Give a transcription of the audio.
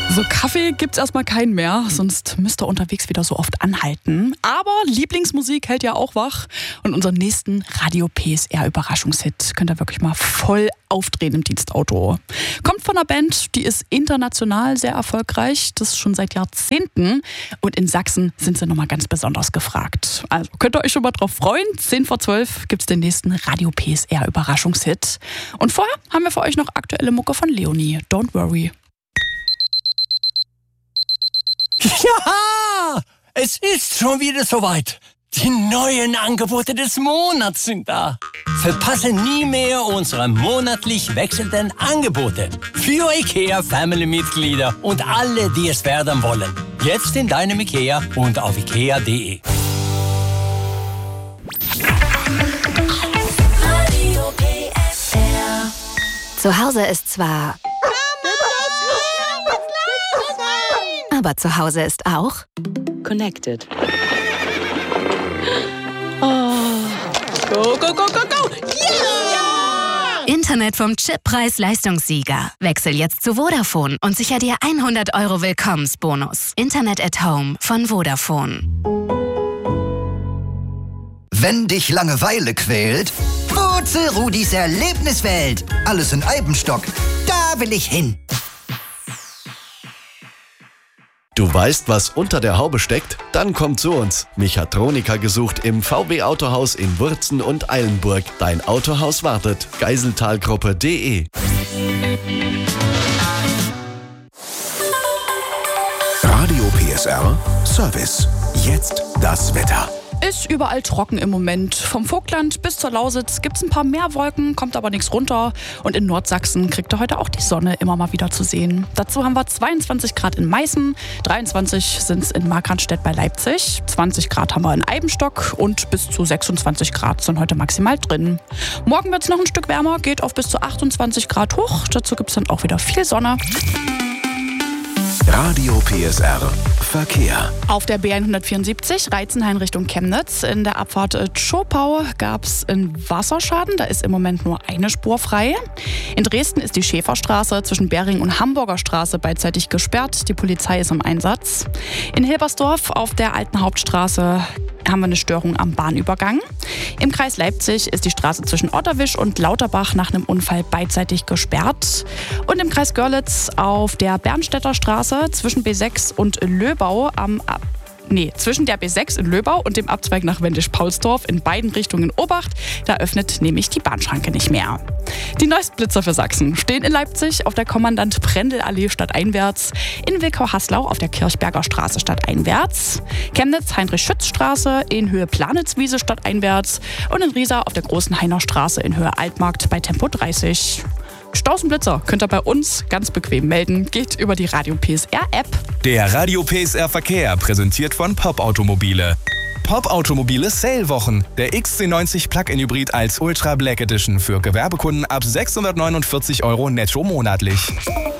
So, Kaffee gibt's erstmal keinen mehr, sonst müsst ihr unterwegs wieder so oft anhalten. Aber Lieblingsmusik hält ja auch wach. Und unseren nächsten Radio PSR Überraschungshit könnt ihr wirklich mal voll aufdrehen im Dienstauto. Kommt von einer Band, die ist international sehr erfolgreich. Das schon seit Jahrzehnten. Und in Sachsen sind sie nochmal ganz besonders gefragt. Also könnt ihr euch schon mal drauf freuen. 10:12 gibt's den nächsten Radio PSR Überraschungshit. Und vorher haben wir für euch noch aktuelle Mucke von Leonie. Don't worry. Ja, es ist schon wieder soweit. Die neuen Angebote des Monats sind da. Verpasse nie mehr unsere monatlich wechselnden Angebote. Für IKEA-Family-Mitglieder und alle, die es werden wollen. Jetzt in deinem IKEA und auf ikea.de. Zu Hause ist zwar... Aber zu Hause ist auch Connected. Oh. Go, go, go, go, go! Yeah! Internet vom Chip-Preis-Leistungssieger. Wechsel jetzt zu Vodafone und sicher dir 100 € Willkommensbonus. Internet at Home von Vodafone. Wenn dich Langeweile quält, Wurzel Rudis Erlebniswelt. Alles in Eibenstock. Da will ich hin. Du weißt, was unter der Haube steckt? Dann komm zu uns. Mechatroniker gesucht im VW Autohaus in Wurzen und Eilenburg. Dein Autohaus wartet. Geiseltalgruppe.de. Radio PSR Service. Jetzt das Wetter. Ist überall trocken im Moment. Vom Vogtland bis zur Lausitz gibt's ein paar mehr Wolken, kommt aber nichts runter. Und in Nordsachsen kriegt ihr heute auch die Sonne immer mal wieder zu sehen. Dazu haben wir 22 Grad in Meißen, 23 sind's in Markranstädt bei Leipzig, 20 Grad haben wir in Eibenstock und bis zu 26 Grad sind heute maximal drin. Morgen wird's noch ein Stück wärmer, geht auf bis zu 28 Grad hoch. Dazu gibt's dann auch wieder viel Sonne. Radio PSR Verkehr. Auf der B174 Reitzenhain Richtung Chemnitz. In der Abfahrt Tschopau gab es einen Wasserschaden. Da ist im Moment nur eine Spur frei. In Dresden ist die Schäferstraße zwischen Bering und Hamburger Straße beidseitig gesperrt. Die Polizei ist im Einsatz. In Hilbersdorf auf der alten Hauptstraße haben wir eine Störung am Bahnübergang. Im Kreis Leipzig ist die Straße zwischen Otterwisch und Lauterbach nach einem Unfall beidseitig gesperrt. Und im Kreis Görlitz auf der Bernstädter Straße zwischen B6 und Löbau zwischen der B6 in Löbau und dem Abzweig nach Wendisch-Paulsdorf in beiden Richtungen Obacht. Da öffnet nämlich die Bahnschranke nicht mehr. Die neuesten Blitzer für Sachsen stehen in Leipzig auf der Kommandant-Prendl-Allee stadteinwärts, in Wilkau-Haslau auf der Kirchberger Straße stadteinwärts, Chemnitz Heinrich-Schütz-Straße in Höhe Planitzwiese stadteinwärts und in Riesa auf der Großen Hainer Straße in Höhe Altmarkt bei Tempo 30. Staus und Blitzer könnt ihr bei uns ganz bequem melden. Geht über die Radio PSR App. Der Radio PSR Verkehr präsentiert von Pop Automobile. Pop Automobile Sale-Wochen. Der XC90 Plug-in Hybrid als Ultra Black Edition für Gewerbekunden ab 649 € netto monatlich.